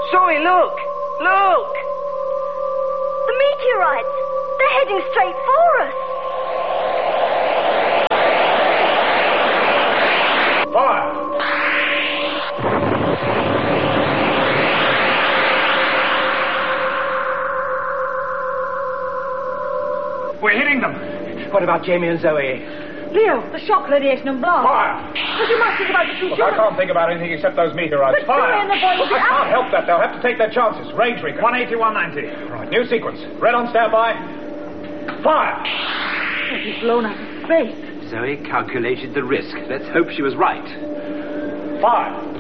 Zoe, look! Look! The meteorites! They're heading straight for us! Fire! We're hitting them! What about Jamie and Zoe? Leo, the shock radiation and blast. Fire! But you must think about the two Look, I children. can't think about anything except those meteorites. But Fire! Zoe and the boy will be I can't out. help that. They'll have to take their chances. Range recon. 180, 190. Right, new sequence. Red on standby. Fire! Oh, he's blown out of space. Zoe calculated the risk. Let's hope she was right. Fire!